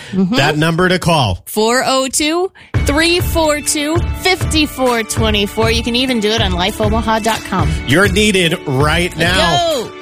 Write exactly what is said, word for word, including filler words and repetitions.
Mm-hmm. That number to call. four oh two, three four two, five four two four. You can even do it on life omaha dot com. You're needed right now. Go!